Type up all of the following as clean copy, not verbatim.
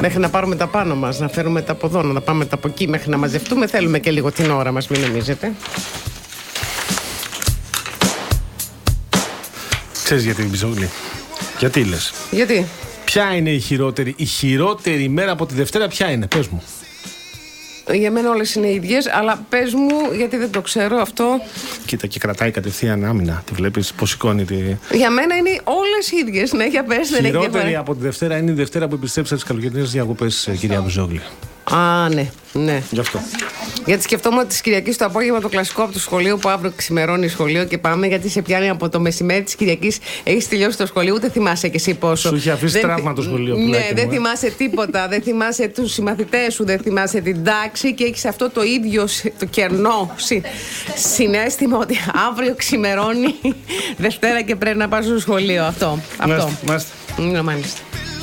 Μέχρι να πάρουμε τα πάνω μας, να φέρουμε τα από εδώ, να πάμε τα από εκεί, μέχρι να μαζευτούμε. Θέλουμε και λίγο την ώρα μας, μην νομίζετε. Ξέρεις γιατί, Μπιζόγλη? Γιατί λες? Γιατί? Ποια είναι η χειρότερη μέρα από τη Δευτέρα, ποια είναι? Πες μου. Για μένα όλες είναι ίδιες, αλλά πες μου, γιατί δεν το ξέρω αυτό. Κοίτα, και κρατάει κατευθείαν άμυνα. Τη βλέπεις πως σηκώνει τη. Για μένα είναι όλες ίδιες. Ναι, για πες, δεν έχει διαφορά. Χειρότερη από τη Δευτέρα είναι η Δευτέρα που επιστρέψα τις καλοκαιρινές διακοπές, κυρία Μπιζόγλη. Α, ναι, ναι. Γι' αυτό. Γιατί σκεφτόμουν ότι τη Κυριακή το απόγευμα το κλασικό από το σχολείο που αύριο ξημερώνει σχολείο και πάμε, γιατί σε πιάνει από το μεσημέρι τη Κυριακή. Έχει τελειώσει το σχολείο, ούτε θυμάσαι κι εσύ πόσο. Σου είχε αφήσει τραύμα το σχολείο. Ναι, δεν θυμάσαι τίποτα. Δεν θυμάσαι τους συμμαθητές σου, δεν θυμάσαι την τάξη και έχει αυτό το ίδιο το κενό συναίσθημα ότι αύριο ξημερώνει Δευτέρα και πρέπει να πας στο σχολείο. Αυτό. Μάλιστα.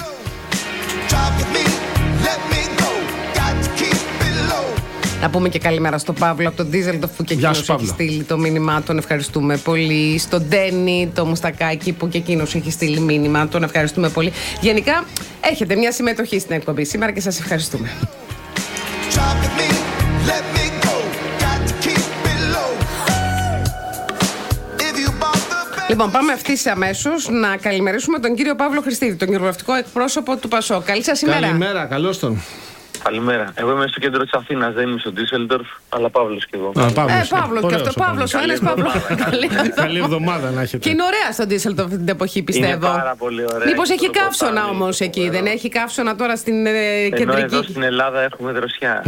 Να πούμε και καλημέρα στον Παύλο από τον Ντίζελντοφ που και εκείνος έχει στείλει το μήνυμά. Τον ευχαριστούμε πολύ. Στον Ντένι, το Μουστακάκι που και εκείνος έχει στείλει μήνυμα. Τον ευχαριστούμε πολύ. Γενικά έχετε μια συμμετοχή στην εκπομπή σήμερα και σας ευχαριστούμε. Λοιπόν, πάμε ευθύς αμέσως να καλημερίσουμε τον κύριο Παύλο Χριστίδη, τον κοινοβουλευτικό εκπρόσωπο του ΠΑΣΟΚ. Καλή σας ημέρα. Καλημέρα, καλώς τον. Καλημέρα. Εγώ είμαι στο κέντρο της Αθήνας, δεν είμαι στο Ντίσσελντορφ, αλλά Παύλος κι εγώ. Παύλος και αυτό. Παύλος, ο ένας Παύλος. Καλή εβδομάδα να έχετε. Και είναι ωραία στο Ντίσσελντορφ την εποχή, πιστεύω. Είναι πάρα πολύ ωραία. Μήπως έχει καύσωνα όμως εκεί, δεν έχει καύσωνα τώρα στην κεντρική? Ενώ εδώ στην Ελλάδα έχουμε δροσιά.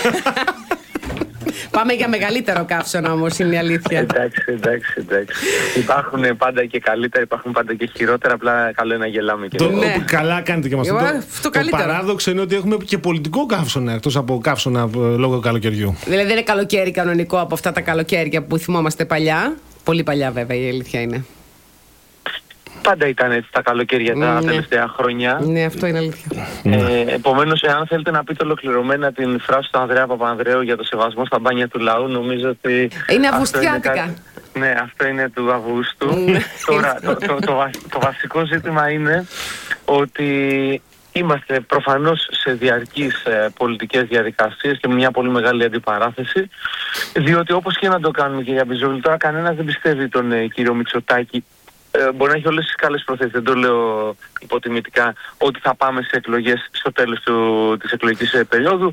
Πάμε για μεγαλύτερο καύσωνα όμως, είναι η αλήθεια. Εντάξει. Υπάρχουν πάντα και καλύτερα, υπάρχουν πάντα και χειρότερα. Απλά καλό είναι να γελάμε και λίγο. Καλά κάνετε και μας το παράδοξο είναι ότι έχουμε και πολιτικό καύσωνα εκτός από καύσωνα λόγω καλοκαιριού. Δηλαδή δεν είναι καλοκαίρι κανονικό από αυτά τα καλοκαίρια που θυμόμαστε παλιά. Πολύ παλιά βέβαια, η αλήθεια είναι. Πάντα ήταν έτσι τα καλοκαίρια τα τελευταία χρόνια. Ναι, αυτό είναι αλήθεια. Επομένως, εάν θέλετε να πείτε ολοκληρωμένα την φράση του Ανδρέα Παπανδρέου για το σεβασμό στα μπάνια του λαού, νομίζω ότι. Είναι αυγουστιάτικα. Ναι, αυτό είναι του Αυγούστου. Τώρα, το βασικό ζήτημα είναι ότι είμαστε προφανώς σε διαρκείς πολιτικές διαδικασίες και με μια πολύ μεγάλη αντιπαράθεση, διότι όπως και να το κάνουμε, κυρία Μπιζόγλη, τώρα κανένας δεν πιστεύει τον κύριο Μητσοτάκη. Μπορεί να έχει όλες τις καλές προθέσεις, δεν το λέω υποτιμητικά, ότι θα πάμε σε εκλογές στο τέλος της εκλογικής περίοδου.